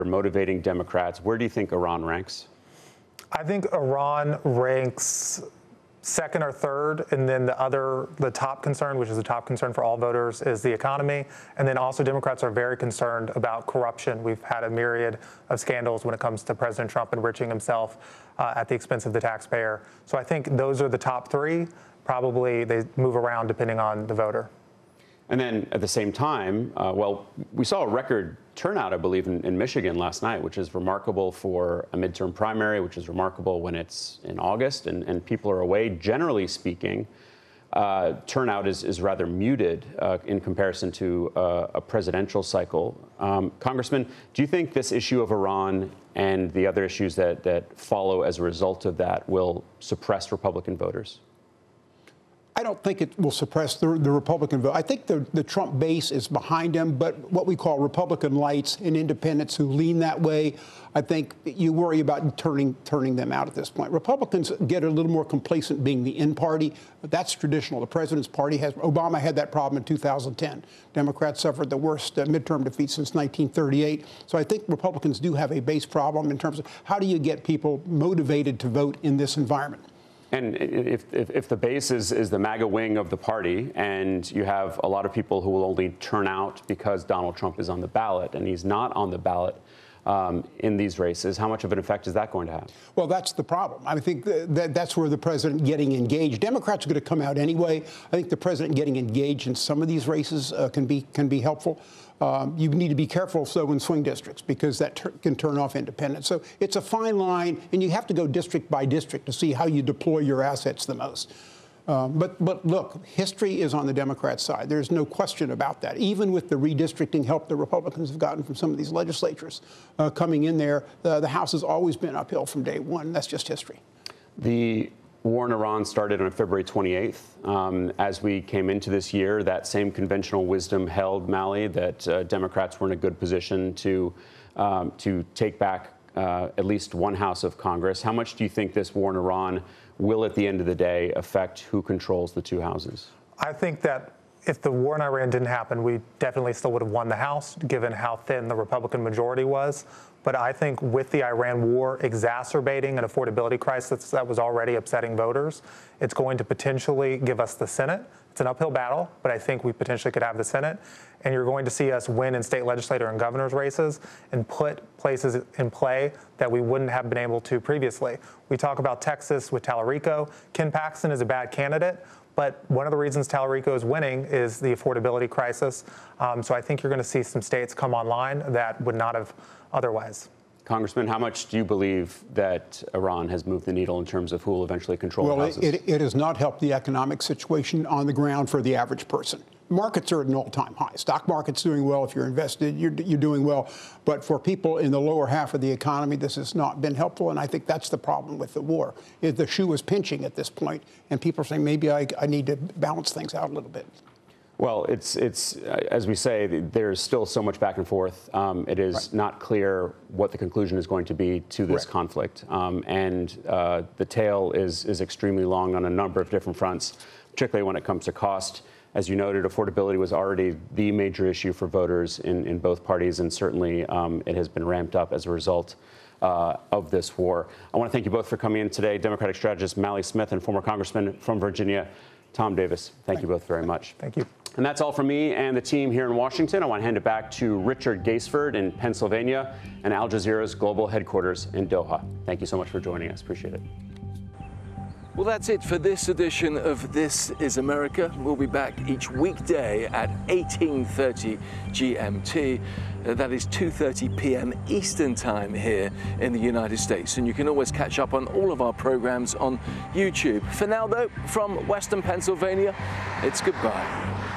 motivating Democrats. Where do you think Iran ranks? I think Iran ranks second or third, and then the top concern, which is the top concern for all voters, is the economy. And then also Democrats are very concerned about corruption. We've had a myriad of scandals when it comes to President Trump enriching himself at the expense of the taxpayer. So I think those are the top three. Probably they move around depending on the voter. And then at the same time, we saw a record turnout, I believe, in Michigan last night, which is remarkable for a midterm primary, which is remarkable when it's in August and people are away. Generally speaking, turnout is rather muted in comparison to a presidential cycle. Congressman, do you think this issue of Iran and the other issues that follow as a result of that will suppress Republican voters? I don't think it will suppress the Republican vote. I think the Trump base is behind him, but what we call Republican lights and independents who lean that way, I think you worry about turning them out at this point. Republicans get a little more complacent being the in party. That's traditional. The president's party has. Obama had that problem in 2010. Democrats suffered the worst midterm defeat since 1938. So I think Republicans do have a base problem in terms of how do you get people motivated to vote in this environment. And if the base is the MAGA wing of the party, and you have a lot of people who will only turn out because Donald Trump is on the ballot, and he's not on the ballot in these races, how much of an effect is that going to have? Well, that's the problem. I think that's where the president getting engaged. Democrats are going to come out anyway. I think the president getting engaged in some of these races can be helpful. You need to be careful, so in swing districts, because that can turn off independents. So it's a fine line, and you have to go district by district to see how you deploy your assets the most. But look, history is on the Democrat side. There's no question about that. Even with the redistricting help the Republicans have gotten from some of these legislatures coming in there, the House has always been uphill from day one. That's just history. The war in Iran started on February 28th. As we came into this year, that same conventional wisdom held, Mally, that Democrats were in a good position to take back at least one house of Congress. How much do you think this war in Iran will, at the end of the day, affect who controls the two houses? I think that if the war in Iran didn't happen, we definitely still would have won the House, given how thin the Republican majority was. But I think with the Iran war exacerbating an affordability crisis that was already upsetting voters, it's going to potentially give us the Senate. It's an uphill battle, but I think we potentially could have the Senate. And you're going to see us win in state legislator and governor's races and put places in play that we wouldn't have been able to previously. We talk about Texas with Tallarico. Ken Paxton is a bad candidate, but one of the reasons Tallarico is winning is the affordability crisis. So I think you're going to see some states come online that would not have otherwise. Congressman, how much do you believe that Iran has moved the needle in terms of who will eventually control the houses? It has not helped the economic situation on the ground for the average person. Markets are at an all-time high. Stock market's doing well. If you're invested, you're doing well. But for people in the lower half of the economy, this has not been helpful. And I think that's the problem with the war. The shoe is pinching at this point, and people are saying, maybe I need to balance things out a little bit. Well, it's as we say, there's still so much back and forth. It is not clear what the conclusion is going to be to this conflict. And the tail is extremely long on a number of different fronts, particularly when it comes to cost. As you noted, affordability was already the major issue for voters in both parties, and certainly it has been ramped up as a result of this war. I want to thank you both for coming in today. Democratic strategist Mally Smith and former Congressman from Virginia, Tom Davis. Thank you both very much. Thank you. And that's all from me and the team here in Washington. I want to hand it back to Richard Gaisford in Pennsylvania and Al Jazeera's global headquarters in Doha. Thank you so much for joining us. Appreciate it. Well, that's it for this edition of This is America. We'll be back each weekday at 18:30 GMT. That is 2:30 p.m. Eastern Time here in the United States. And you can always catch up on all of our programs on YouTube. For now, though, from Western Pennsylvania, it's goodbye.